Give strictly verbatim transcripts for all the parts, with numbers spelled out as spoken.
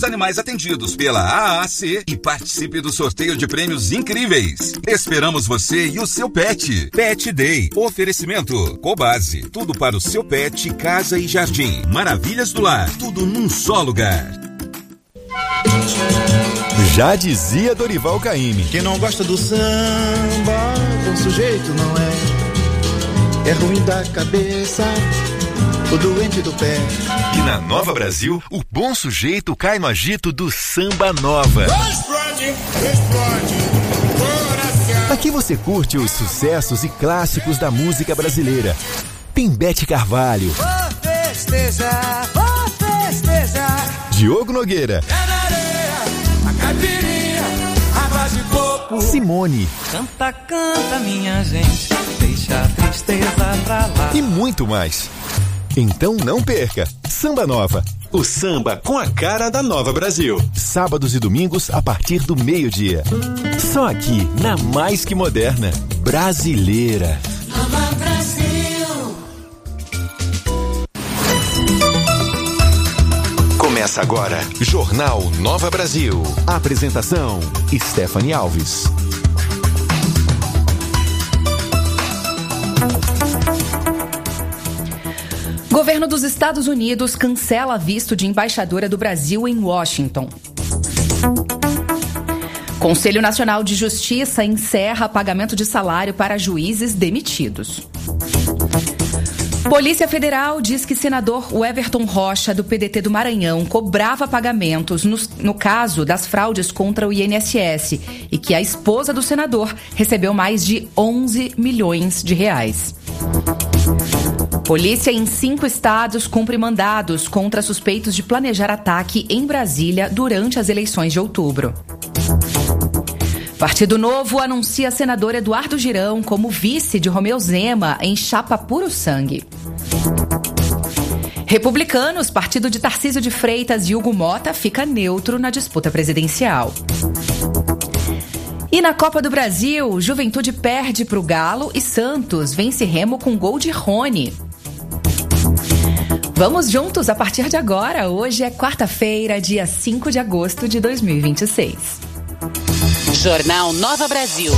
Animais atendidos pela A A C e participe do sorteio de prêmios incríveis. Esperamos você e o seu pet. Pet Day. Oferecimento Cobase. Tudo para o seu pet, casa e jardim. Maravilhas do lar. Tudo num só lugar. Já dizia Dorival Caymmi. Quem não gosta do samba, bom sujeito não é. É ruim da cabeça, o doente do pé. E na Nova Brasil, o bom sujeito cai no agito do Samba Nova. Explode, explode, coração. Aqui você curte os sucessos e clássicos da música brasileira. Tem Bete Carvalho. Vou festejar, vou festejar. Diogo Nogueira. É na areia, a caipirinha, água de coco. Simone. Canta, canta, minha gente, deixa a tristeza pra lá. E muito mais. Então não perca, Samba Nova. O samba com a cara da Nova Brasil. Sábados e domingos a partir do meio-dia. Só aqui, na Mais Que Moderna, Brasileira. Nova Brasil. Começa agora, Jornal Nova Brasil. Apresentação, Stephanie Alves. Governo dos Estados Unidos cancela visto de embaixadora do Brasil em Washington. Conselho Nacional de Justiça encerra pagamento de salário para juízes demitidos. Polícia Federal diz que senador Everton Rocha, do P D T do Maranhão, cobrava pagamentos no, no caso das fraudes contra o I N S S e que a esposa do senador recebeu mais de onze milhões de reais. Polícia em cinco estados cumpre mandados contra suspeitos de planejar ataque em Brasília durante as eleições de outubro. Partido Novo anuncia senador Eduardo Girão como vice de Romeu Zema em chapa puro sangue. Republicanos, partido de Tarcísio de Freitas e Hugo Mota, fica neutro na disputa presidencial. E na Copa do Brasil, Juventude perde para o Galo e Santos vence Remo com gol de Rony. Vamos juntos a partir de agora. Hoje é quarta-feira, dia cinco de agosto de dois mil e vinte e seis. Jornal Nova Brasil.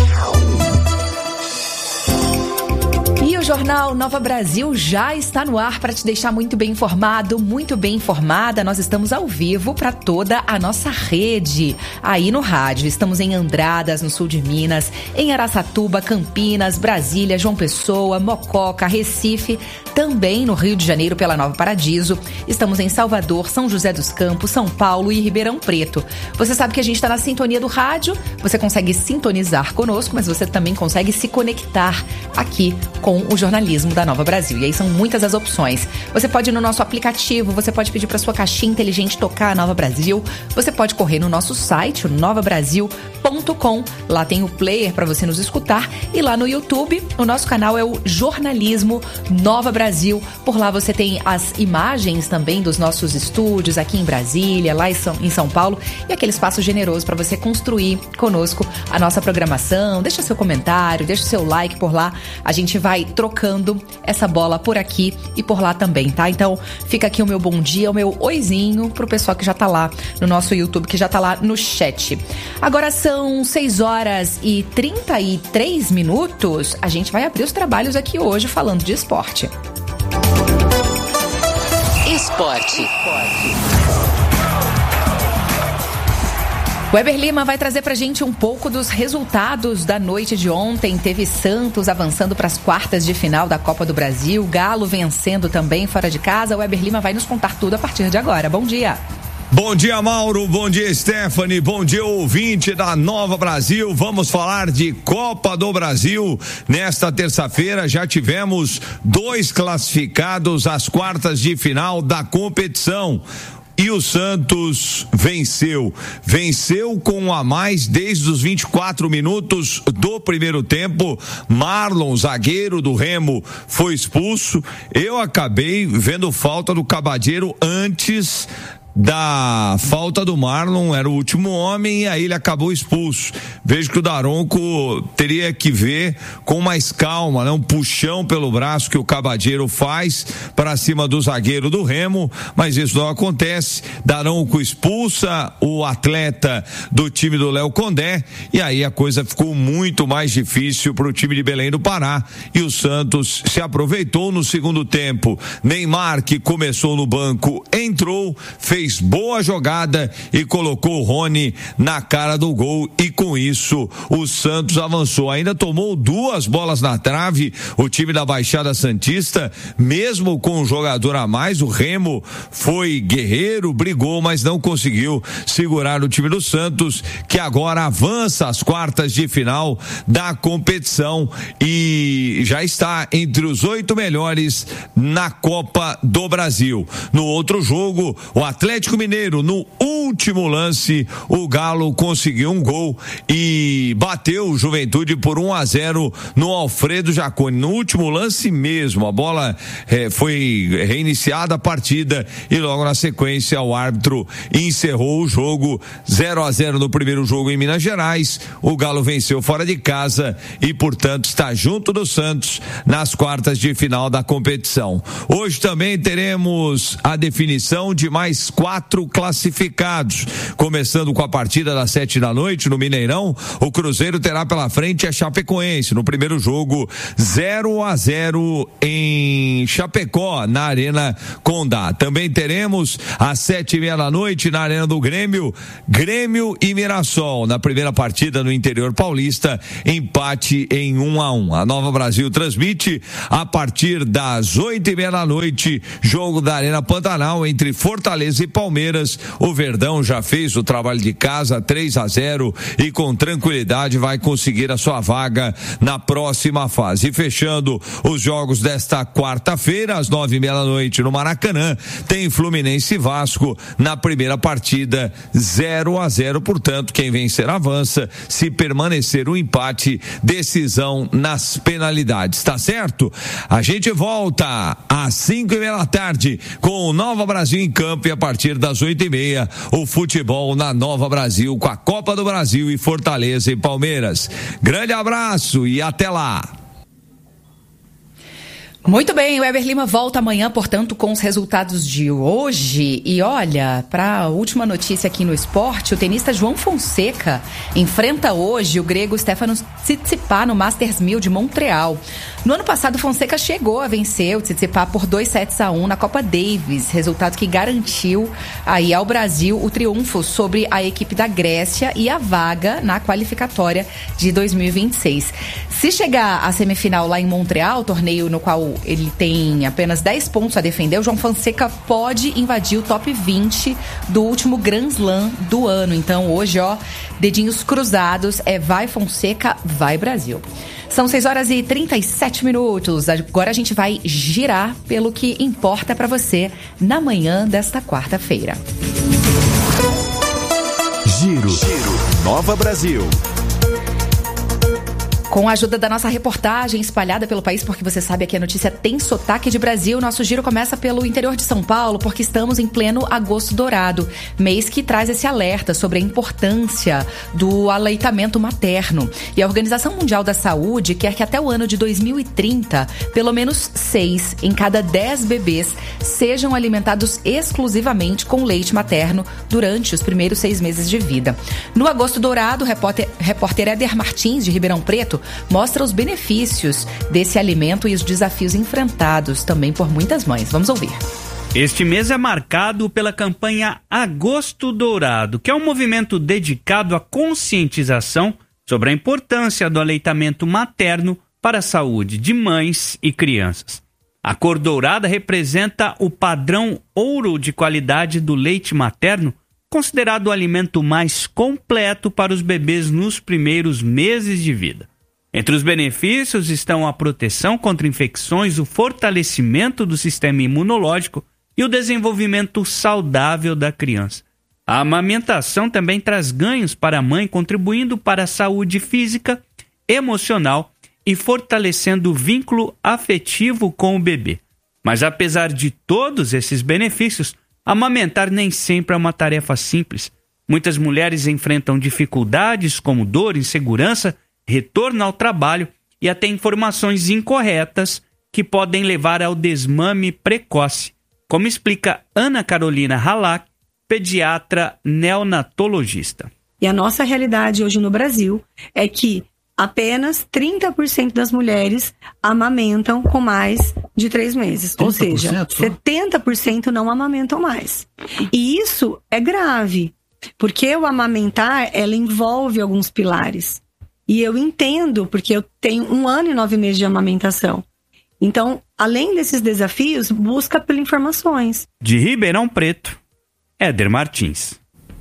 E o Jornal Nova Brasil já está no ar para te deixar muito bem informado, muito bem informada. Nós estamos ao vivo para toda a nossa rede aí no rádio. Estamos em Andradas, no sul de Minas, em Araçatuba, Campinas, Brasília, João Pessoa, Mococa, Recife, também no Rio de Janeiro pela Nova Paradiso. Estamos em Salvador, São José dos Campos, São Paulo e Ribeirão Preto. Você sabe que a gente está na sintonia do rádio, você consegue sintonizar conosco, mas você também consegue se conectar aqui com o jornalismo da Nova Brasil. E aí são muitas as opções. Você pode ir no nosso aplicativo, você pode pedir para sua caixinha inteligente tocar a Nova Brasil, você pode correr no nosso site, o nova brasil ponto com. Lá tem o player para você nos escutar. E lá no YouTube, o nosso canal é o Jornalismo Nova Brasil. Por lá você tem as imagens também dos nossos estúdios aqui em Brasília, lá em São, em São Paulo, e aquele espaço generoso para você construir conosco a nossa programação. Deixa seu comentário, deixa seu like por lá. A gente vai trocando essa bola por aqui e por lá também, tá? Então, fica aqui o meu bom dia, o meu oizinho pro pessoal que já tá lá no nosso YouTube, que já tá lá no chat. Agora são seis horas e trinta e três minutos. A gente vai abrir os trabalhos aqui hoje falando de esporte. Esporte. Weber Lima vai trazer pra gente um pouco dos resultados da noite de ontem. Teve Santos avançando para as quartas de final da Copa do Brasil, Galo vencendo também fora de casa. O Weber Lima vai nos contar tudo a partir de agora. Bom dia. Bom dia, Mauro. Bom dia, Stephanie. Bom dia, ouvinte da Nova Brasil. Vamos falar de Copa do Brasil. Nesta terça-feira já tivemos dois classificados às quartas de final da competição. E o Santos venceu, venceu com um a mais desde os vinte e quatro minutos do primeiro tempo. Marlon, zagueiro do Remo, foi expulso. Eu acabei vendo falta do Cabadeiro antes da falta do Marlon, era o último homem e aí ele acabou expulso. Vejo que o Daronco teria que ver com mais calma, né? Um puxão pelo braço que o Cabadeiro faz para cima do zagueiro do Remo, mas isso não acontece. Daronco expulsa o atleta do time do Léo Condé e aí a coisa ficou muito mais difícil para o time de Belém do Pará e o Santos se aproveitou no segundo tempo. Neymar, que começou no banco, entrou, fez Fez boa jogada e colocou o Rony na cara do gol e com isso o Santos avançou. Ainda tomou duas bolas na trave o time da Baixada Santista, mesmo com um jogador a mais. O Remo foi guerreiro, brigou, mas não conseguiu segurar o time do Santos, que agora avança às quartas de final da competição e já está entre os oito melhores na Copa do Brasil. No outro jogo, o Atlético Atlético Mineiro, no último lance, o Galo conseguiu um gol e bateu o Juventude por um a zero no Alfredo Jaconi. No último lance mesmo, a bola eh, foi reiniciada a partida e logo na sequência o árbitro encerrou o jogo. zero a zero no primeiro jogo em Minas Gerais. O Galo venceu fora de casa e, portanto, está junto do Santos nas quartas de final da competição. Hoje também teremos a definição de mais quatro classificados. Começando com a partida das sete da noite no Mineirão, o Cruzeiro terá pela frente a Chapecoense. No primeiro jogo, zero a zero em Chapecó, na Arena Condá. Também teremos às sete e meia da noite na Arena do Grêmio, Grêmio e Mirassol. Na primeira partida no interior paulista, empate em um a um. A Nova Brasil transmite a partir das oito e meia da noite, jogo da Arena Pantanal entre Fortaleza e Palmeiras. O Verdão já fez o trabalho de casa, três a zero, e com tranquilidade vai conseguir a sua vaga na próxima fase. E fechando os jogos desta quarta-feira, às nove e meia da noite no Maracanã, tem Fluminense e Vasco. Na primeira partida, zero a zero, portanto, quem vencer avança. Se permanecer o empate, decisão nas penalidades, tá certo? A gente volta às cinco e meia da tarde com o Nova Brasil em campo e a partir das oito e meia, o futebol na Nova Brasil com a Copa do Brasil e Fortaleza e Palmeiras. Grande abraço e até lá! Muito bem, o Weber Lima volta amanhã, portanto, com os resultados de hoje. E olha, para a última notícia aqui no esporte, o tenista João Fonseca enfrenta hoje o grego Stefanos Tsitsipas no Masters mil de Montreal. No ano passado, Fonseca chegou a vencer o Tsitsipas por dois sets a um na Copa Davis, resultado que garantiu aí ao Brasil o triunfo sobre a equipe da Grécia e a vaga na qualificatória de dois mil e vinte e seis. Se chegar à semifinal lá em Montreal, torneio no qual ele tem apenas dez pontos a defender, o João Fonseca pode invadir o top vinte do último Grand Slam do ano. Então hoje, ó, dedinhos cruzados, é vai Fonseca, vai Brasil. São seis horas e trinta e sete minutos. Agora a gente vai girar pelo que importa para você na manhã desta quarta-feira. Giro, Giro. Nova Brasil. Com a ajuda da nossa reportagem espalhada pelo país, porque você sabe que a notícia tem sotaque de Brasil, nosso giro começa pelo interior de São Paulo, porque estamos em pleno agosto dourado, mês que traz esse alerta sobre a importância do aleitamento materno. E a Organização Mundial da Saúde quer que até o ano de dois mil e trinta, pelo menos seis em cada dez bebês sejam alimentados exclusivamente com leite materno durante os primeiros seis meses de vida. No agosto dourado, o repórter, repórter Éder Martins, de Ribeirão Preto, mostra os benefícios desse alimento e os desafios enfrentados também por muitas mães. Vamos ouvir. Este mês é marcado pela campanha Agosto Dourado, que é um movimento dedicado à conscientização sobre a importância do aleitamento materno para a saúde de mães e crianças. A cor dourada representa o padrão ouro de qualidade do leite materno, considerado o alimento mais completo para os bebês nos primeiros meses de vida. Entre os benefícios estão a proteção contra infecções, o fortalecimento do sistema imunológico e o desenvolvimento saudável da criança. A amamentação também traz ganhos para a mãe, contribuindo para a saúde física, emocional e fortalecendo o vínculo afetivo com o bebê. Mas apesar de todos esses benefícios, Amamentar nem sempre é uma tarefa simples. Muitas mulheres enfrentam dificuldades como dor, insegurança, retorno ao trabalho e até informações incorretas que podem levar ao desmame precoce, como explica Ana Carolina Halak, pediatra neonatologista. E a nossa realidade hoje no Brasil é que apenas trinta por cento das mulheres amamentam com mais de três meses. Ou seja, setenta por cento não amamentam mais. E isso é grave, porque o amamentar, ela envolve alguns pilares. E eu entendo, porque eu tenho um ano e nove meses de amamentação. Então, além desses desafios, busca por informações. De Ribeirão Preto, Éder Martins.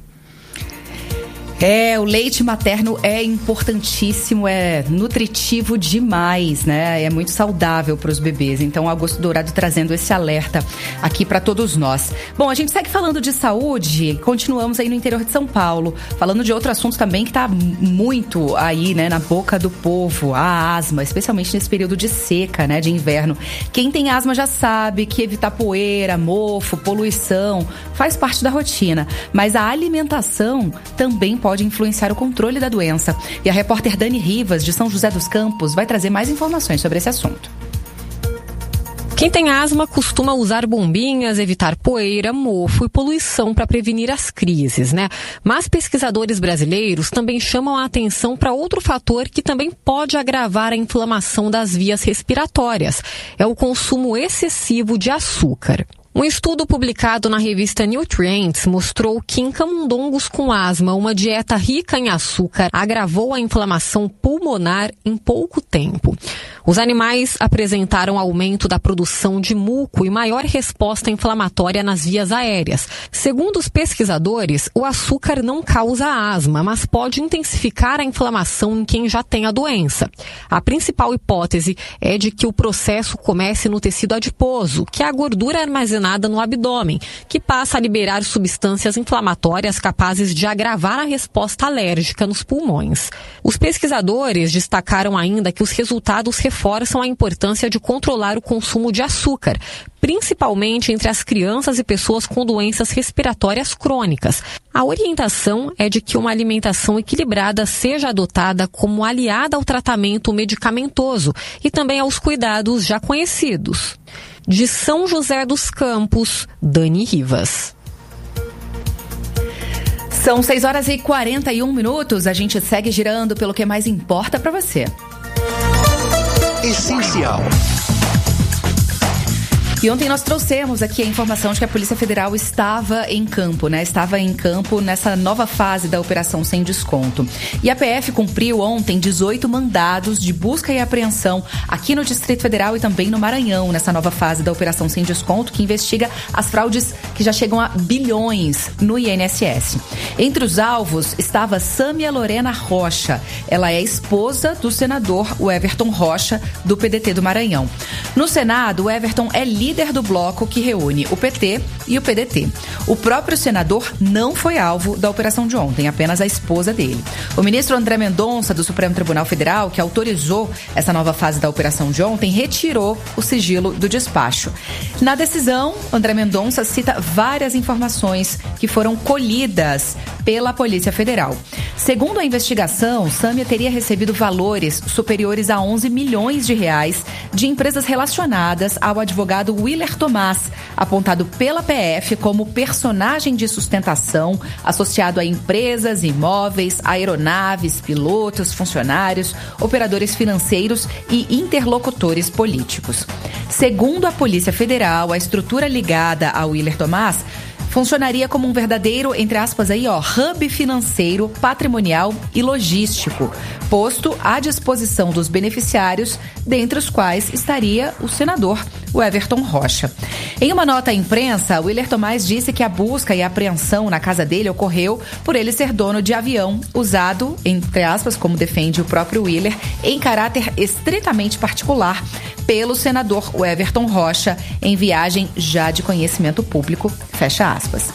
É, o leite materno é importantíssimo, é nutritivo demais, né? É muito saudável para os bebês. Então, Agosto Dourado trazendo esse alerta aqui para todos nós. Bom, a gente segue falando de saúde, continuamos aí no interior de São Paulo, falando de outro assunto também que está muito aí, né, na boca do povo, a asma, especialmente nesse período de seca, né, de inverno. Quem tem asma já sabe que evitar poeira, mofo, poluição faz parte da rotina, mas a alimentação também pode pode influenciar o controle da doença. E a repórter Dani Rivas, de São José dos Campos, vai trazer mais informações sobre esse assunto. Quem tem asma costuma usar bombinhas, evitar poeira, mofo e poluição para prevenir as crises, né? Mas pesquisadores brasileiros também chamam a atenção para outro fator que também pode agravar a inflamação das vias respiratórias. É o consumo excessivo de açúcar. Um estudo publicado na revista Nutrients mostrou que em camundongos com asma, uma dieta rica em açúcar agravou a inflamação pulmonar em pouco tempo. Os animais apresentaram aumento da produção de muco e maior resposta inflamatória nas vias aéreas. Segundo os pesquisadores, o açúcar não causa asma, mas pode intensificar a inflamação em quem já tem a doença. A principal hipótese é de que o processo comece no tecido adiposo, que é a gordura armazenada no abdômen, que passa a liberar substâncias inflamatórias capazes de agravar a resposta alérgica nos pulmões. Os pesquisadores destacaram ainda que os resultados reforçam a importância de controlar o consumo de açúcar, principalmente entre as crianças e pessoas com doenças respiratórias crônicas. A orientação é de que uma alimentação equilibrada seja adotada como aliada ao tratamento medicamentoso e também aos cuidados já conhecidos. De São José dos Campos, Dani Rivas. São seis horas e quarenta e um minutos. A gente segue girando pelo que mais importa para você. Essencial. E ontem nós trouxemos aqui a informação de que a Polícia Federal estava em campo, né? Estava em campo nessa nova fase da Operação Sem Desconto. E a P F cumpriu ontem dezoito mandados de busca e apreensão aqui no Distrito Federal e também no Maranhão, nessa nova fase da Operação Sem Desconto, que investiga as fraudes que já chegam a bilhões no I N S S. Entre os alvos estava Sâmia Lorena Rocha. Ela é esposa do senador Everton Rocha, do P D T do Maranhão. No Senado, o Everton é líder líder do bloco que reúne o P T e o P D T. O próprio senador não foi alvo da operação de ontem, apenas a esposa dele. O ministro André Mendonça, do Supremo Tribunal Federal, que autorizou essa nova fase da operação de ontem, retirou o sigilo do despacho. Na decisão, André Mendonça cita várias informações que foram colhidas pela Polícia Federal. Segundo a investigação, Sâmia teria recebido valores superiores a onze milhões de reais de empresas relacionadas ao advogado Willer Tomás, apontado pela P F como personagem de sustentação associado a empresas, imóveis, aeronaves, pilotos, funcionários, operadores financeiros e interlocutores políticos. Segundo a Polícia Federal, a estrutura ligada a Willer Tomás funcionaria como um verdadeiro, entre aspas aí, ó, hub financeiro, patrimonial e logístico, posto à disposição dos beneficiários, dentre os quais estaria o senador, o Everton Rocha. Em uma nota à imprensa, o Willer Tomás disse que a busca e a apreensão na casa dele ocorreu por ele ser dono de avião usado, entre aspas, como defende o próprio Willer, em caráter estritamente particular pelo senador Everton Rocha em viagem já de conhecimento público, fecha aspas.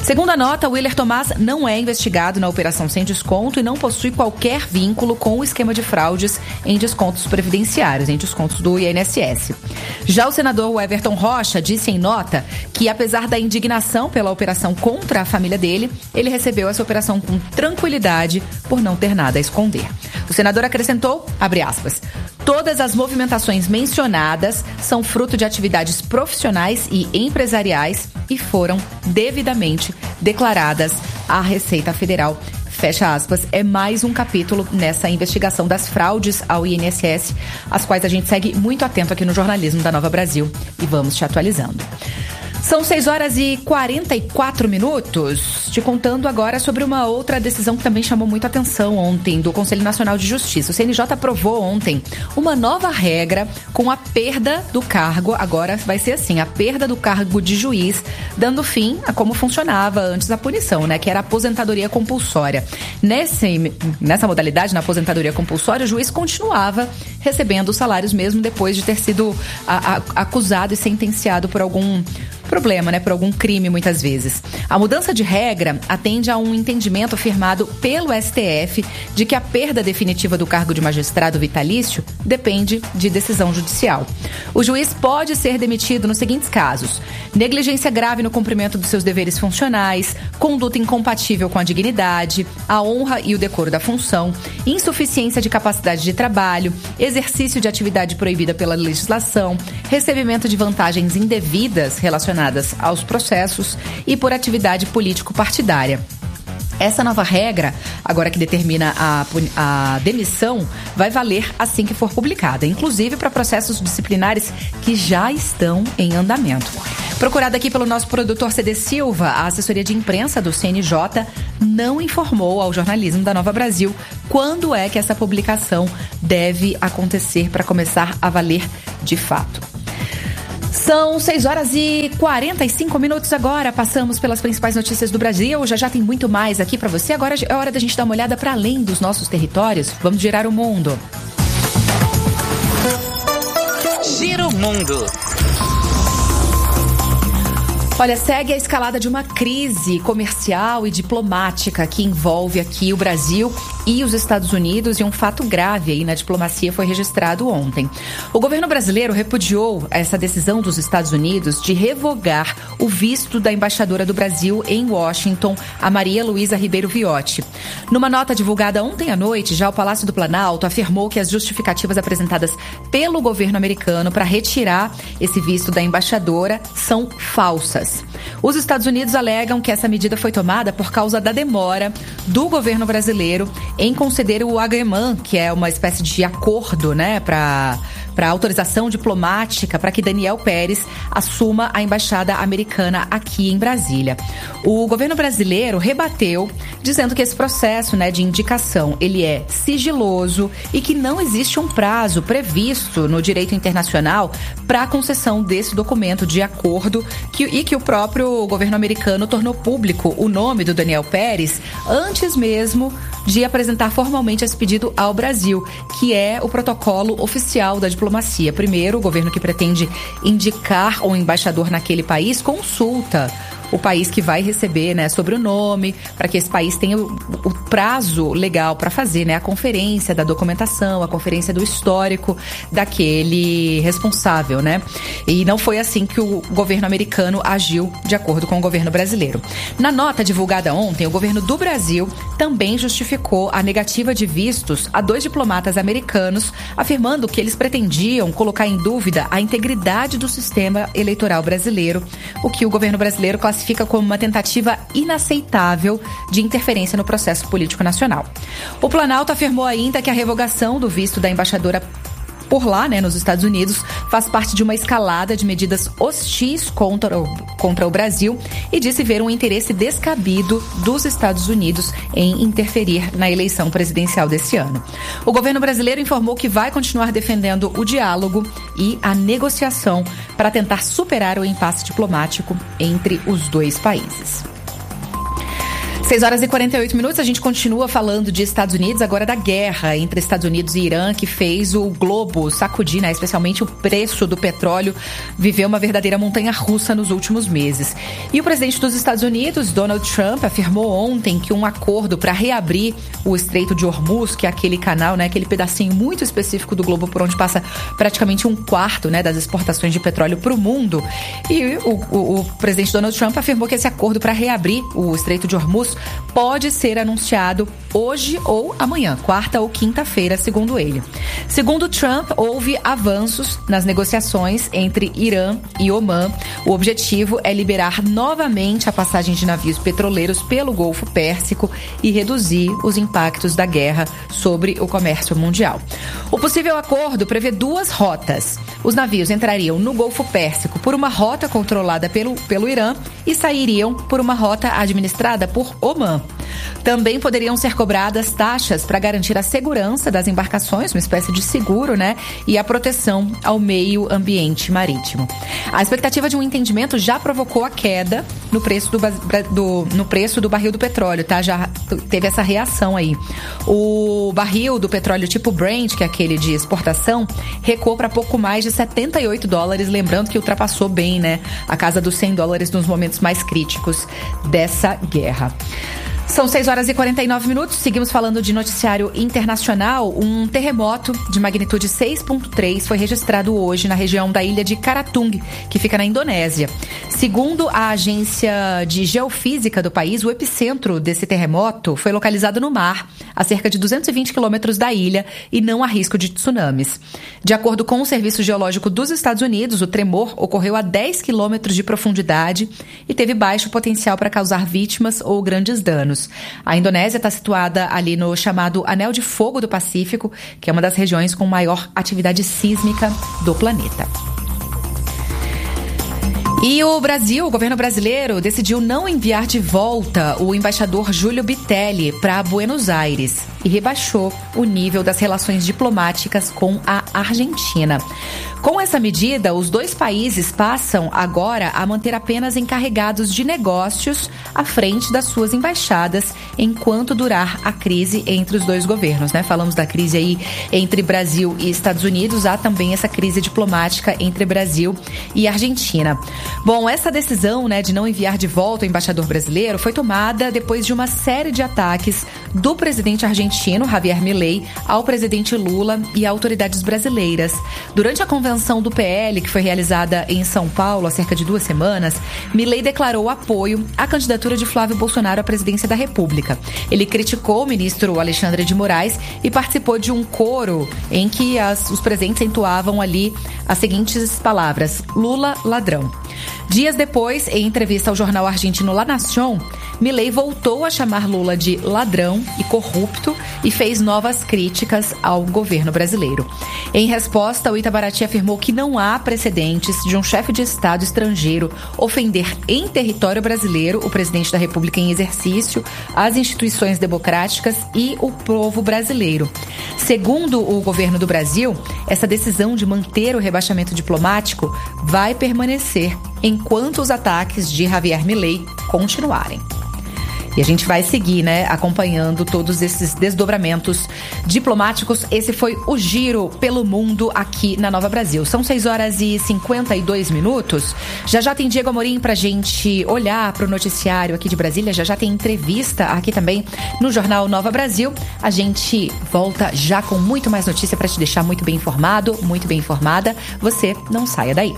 Segundo a nota, Willer Tomás não é investigado na operação sem desconto e não possui qualquer vínculo com o esquema de fraudes em descontos previdenciários, em descontos do I N S S. Já o senador Everton Rocha disse em nota que, apesar da indignação pela operação contra a família dele, ele recebeu essa operação com tranquilidade por não ter nada a esconder. O senador acrescentou, abre aspas, todas as movimentações mencionadas são fruto de atividades profissionais e empresariais e foram devidamente declaradas à Receita Federal. Fecha aspas, é mais um capítulo nessa investigação das fraudes ao I N S S, as quais a gente segue muito atento aqui no jornalismo da Nova Brasil e vamos te atualizando. São seis horas e quarenta e quatro minutos, te contando agora sobre uma outra decisão que também chamou muito atenção ontem do Conselho Nacional de Justiça. O C N J aprovou ontem uma nova regra com a perda do cargo, agora vai ser assim, a perda do cargo de juiz, dando fim a como funcionava antes a punição, né, que era a aposentadoria compulsória. Nesse, nessa modalidade, na aposentadoria compulsória, o juiz continuava recebendo os salários mesmo depois de ter sido a, a, acusado e sentenciado por algum problema, né, por algum crime muitas vezes. A mudança de regra atende a um entendimento firmado pelo S T F de que a perda definitiva do cargo de magistrado vitalício depende de decisão judicial. O juiz pode ser demitido nos seguintes casos: negligência grave no cumprimento dos seus deveres funcionais, conduta incompatível com a dignidade, a honra e o decoro da função, insuficiência de capacidade de trabalho, exercício de atividade proibida pela legislação, recebimento de vantagens indevidas relacionadas aos processos e por atividade político-partidária. Essa nova regra, agora que determina a, a demissão, vai valer assim que for publicada, inclusive para processos disciplinares que já estão em andamento. Procurada aqui pelo nosso produtor C D Silva, a assessoria de imprensa do C N J não informou ao jornalismo da Nova Brasil quando é que essa publicação deve acontecer para começar a valer de fato. São seis horas e quarenta e cinco minutos agora. Passamos pelas principais notícias do Brasil. Já já tem muito mais aqui para você. Agora é hora da gente dar uma olhada para além dos nossos territórios. Vamos girar o mundo. Gira o mundo. Olha, segue a escalada de uma crise comercial e diplomática que envolve aqui o Brasil e os Estados Unidos, e um fato grave aí na diplomacia foi registrado ontem. O governo brasileiro repudiou essa decisão dos Estados Unidos de revogar o visto da embaixadora do Brasil em Washington, a Maria Luísa Ribeiro Viotti. Numa nota divulgada ontem à noite, já o Palácio do Planalto afirmou que as justificativas apresentadas pelo governo americano para retirar esse visto da embaixadora são falsas. Os Estados Unidos alegam que essa medida foi tomada por causa da demora do governo brasileiro em conceder o agreement, que é uma espécie de acordo, né, para para autorização diplomática para que Daniel Pérez assuma a embaixada americana aqui em Brasília. O governo brasileiro rebateu, dizendo que esse processo, né, de indicação, ele é sigiloso e que não existe um prazo previsto no direito internacional para a concessão desse documento de acordo, que, e que o próprio governo americano tornou público o nome do Daniel Pérez antes mesmo de apresentar formalmente esse pedido ao Brasil, que é o protocolo oficial da diplomacia. Primeiro, o governo que pretende indicar um embaixador naquele país consulta o país que vai receber, né, sobre o nome, para que esse país tenha o, o prazo legal para fazer, né, a conferência da documentação, a conferência do histórico daquele responsável, né? E não foi assim que o governo americano agiu de acordo com o governo brasileiro. Na nota divulgada ontem, o governo do Brasil também justificou a negativa de vistos a dois diplomatas americanos, afirmando que eles pretendiam colocar em dúvida a integridade do sistema eleitoral brasileiro, o que o governo brasileiro classifica fica como uma tentativa inaceitável de interferência no processo político nacional. O Planalto afirmou ainda que a revogação do visto da embaixadora por lá, né, nos Estados Unidos, faz parte de uma escalada de medidas hostis contra o, contra o Brasil e disse ver um interesse descabido dos Estados Unidos em interferir na eleição presidencial desse ano. O governo brasileiro informou que vai continuar defendendo o diálogo e a negociação para tentar superar o impasse diplomático entre os dois países. seis horas e quarenta e oito minutos, a gente continua falando de Estados Unidos, agora da guerra entre Estados Unidos e Irã, que fez o globo sacudir, né? Especialmente o preço do petróleo, viveu uma verdadeira montanha-russa nos últimos meses. E o presidente dos Estados Unidos, Donald Trump, afirmou ontem que um acordo para reabrir o Estreito de Hormuz, que é aquele canal, né? Aquele pedacinho muito específico do globo por onde passa praticamente um quarto, né? Das exportações de petróleo para o mundo. E o, o, o presidente Donald Trump afirmou que esse acordo para reabrir o Estreito de Hormuz pode ser anunciado hoje ou amanhã, quarta ou quinta-feira, segundo ele. Segundo Trump, houve avanços nas negociações entre Irã e Omã. O objetivo é liberar novamente a passagem de navios petroleiros pelo Golfo Pérsico e reduzir os impactos da guerra sobre o comércio mundial. O possível acordo prevê duas rotas. Os navios entrariam no Golfo Pérsico por uma rota controlada pelo, pelo Irã e sairiam por uma rota administrada por Omã. Também poderiam ser cobradas taxas para garantir a segurança das embarcações, uma espécie de seguro, né? E a proteção ao meio ambiente marítimo. A expectativa de um entendimento já provocou a queda no preço do, do, no preço do barril do petróleo, tá? Já teve essa reação aí. O barril do petróleo tipo Brent, que é aquele de exportação, recuou para pouco mais de setenta e oito dólares, lembrando que ultrapassou bem, né? A casa dos cem dólares nos momentos mais críticos dessa guerra. São seis horas e quarenta e nove minutos, seguimos falando de noticiário internacional. Um terremoto de magnitude seis ponto três foi registrado hoje na região da ilha de Karatung, que fica na Indonésia. Segundo a agência de geofísica do país, o epicentro desse terremoto foi localizado no mar, a cerca de duzentos e vinte quilômetros da ilha, e não há risco de tsunamis. De acordo com o Serviço Geológico dos Estados Unidos, o tremor ocorreu a dez quilômetros de profundidade e teve baixo potencial para causar vítimas ou grandes danos. A Indonésia está situada ali no chamado Anel de Fogo do Pacífico, que é uma das regiões com maior atividade sísmica do planeta. E o Brasil, o governo brasileiro, decidiu não enviar de volta o embaixador Júlio Bitelli para Buenos Aires e rebaixou o nível das relações diplomáticas com a Argentina. Com essa medida, os dois países passam agora a manter apenas encarregados de negócios à frente das suas embaixadas enquanto durar a crise entre os dois governos, né? Falamos da crise aí entre Brasil e Estados Unidos, há também essa crise diplomática entre Brasil e Argentina. Bom, essa decisão, né, de não enviar de volta o embaixador brasileiro foi tomada depois de uma série de ataques do presidente argentino, Javier Milei, ao presidente Lula e a autoridades brasileiras. Durante a convenção do P L, que foi realizada em São Paulo há cerca de duas semanas, Milei declarou apoio à candidatura de Flávio Bolsonaro à presidência da República. Ele criticou o ministro Alexandre de Moraes e participou de um coro em que as, os presentes entoavam ali as seguintes palavras: Lula, ladrão. Dias depois, em entrevista ao jornal argentino La Nación, Milei voltou a chamar Lula de ladrão e corrupto e fez novas críticas ao governo brasileiro. Em resposta, o Itamaraty afirmou que não há precedentes de um chefe de Estado estrangeiro ofender em território brasileiro o presidente da República em exercício, as instituições democráticas e o povo brasileiro. Segundo o governo do Brasil, essa decisão de manter o rebaixamento diplomático vai permanecer enquanto os ataques de Javier Milei continuarem. E a gente vai seguir, né, acompanhando todos esses desdobramentos diplomáticos. Esse foi o Giro pelo Mundo aqui na Nova Brasil. São seis horas e cinquenta e dois minutos. Já já tem Diego Amorim pra gente olhar pro noticiário aqui de Brasília. Já já tem entrevista aqui também no Jornal Nova Brasil. A gente volta já com muito mais notícia para te deixar muito bem informado, muito bem informada. Você não saia daí.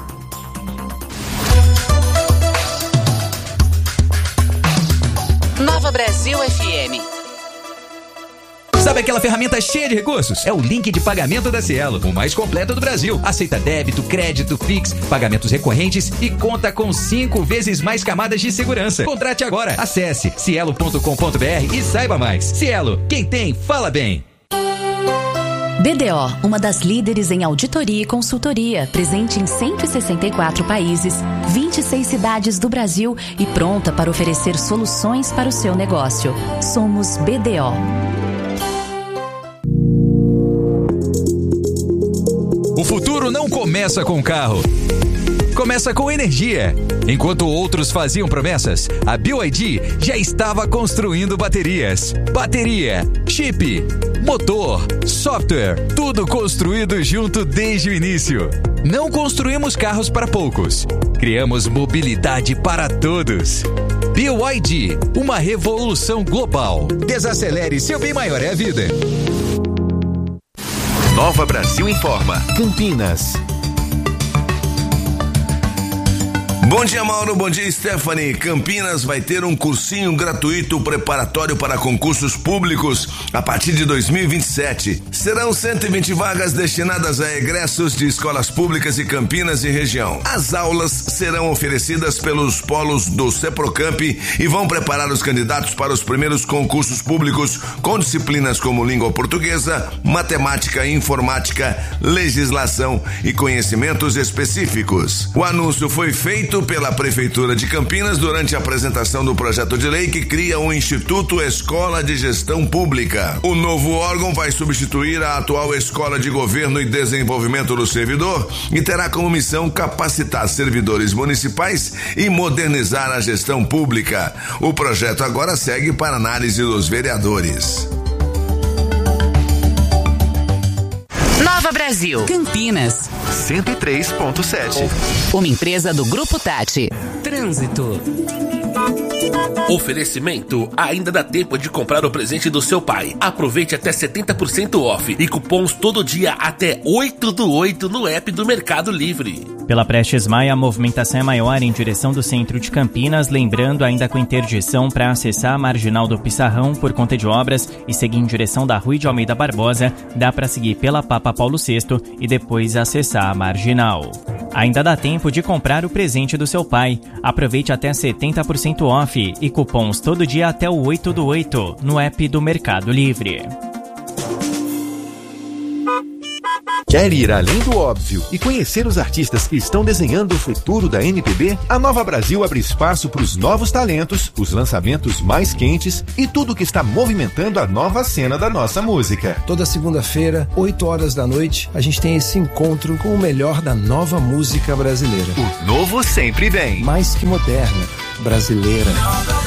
Nova Brasil F M. Sabe aquela ferramenta cheia de recursos? É o link de pagamento da Cielo, o mais completo do Brasil. Aceita débito, crédito, Pix, pagamentos recorrentes e conta com cinco vezes mais camadas de segurança. Contrate agora. Acesse cielo ponto com ponto b r e saiba mais. Cielo, quem tem, fala bem. B D O, uma das líderes em auditoria e consultoria, presente em cento e sessenta e quatro países, vinte e seis cidades do Brasil e pronta para oferecer soluções para o seu negócio. Somos B D O. O futuro não começa com o carro. Começa começa com energia. Enquanto outros faziam promessas, a B Y D já estava construindo baterias. Bateria, chip, motor, software, tudo construído junto desde o início. Não construímos carros para poucos. Criamos mobilidade para todos. B Y D, uma revolução global. Desacelere, seu bem maior é a vida. Nova Brasil informa. Campinas. Bom dia, Mauro. Bom dia, Stephanie. Campinas vai ter um cursinho gratuito preparatório para concursos públicos a partir de dois mil e vinte e sete. Serão cento e vinte vagas destinadas a egressos de escolas públicas de Campinas e região. As aulas serão oferecidas pelos polos do Seprocamp e vão preparar os candidatos para os primeiros concursos públicos com disciplinas como língua portuguesa, matemática, informática, legislação e conhecimentos específicos. O anúncio foi feito pela Prefeitura de Campinas durante a apresentação do projeto de lei que cria o Instituto Escola de Gestão Pública. O novo órgão vai substituir a atual Escola de Governo e Desenvolvimento do Servidor e terá como missão capacitar servidores municipais e modernizar a gestão pública. O projeto agora segue para análise dos vereadores. Nova Brasil, Campinas, cento e três ponto sete. Uma empresa do Grupo Tati. Trânsito. Oferecimento: ainda dá tempo de comprar o presente do seu pai. Aproveite até setenta por cento off e cupons todo dia até oito do oito no app do Mercado Livre. Pela Prestes Maia, a movimentação é maior em direção do centro de Campinas, lembrando ainda com interdição para acessar a Marginal do Pissarrão por conta de obras e seguir em direção da Rui de Almeida Barbosa, dá para seguir pela Papa Paulo sexto e depois acessar a Marginal. Ainda dá tempo de comprar o presente do seu pai. Aproveite até setenta por cento off e cupons todo dia até o oito do oito no app do Mercado Livre. Quer ir além do óbvio e conhecer os artistas que estão desenhando o futuro da M P B? A Nova Brasil abre espaço para os novos talentos, os lançamentos mais quentes e tudo que está movimentando a nova cena da nossa música. Toda segunda-feira, oito horas da noite, a gente tem esse encontro com o melhor da nova música brasileira. O novo sempre vem. Mais que moderna, brasileira.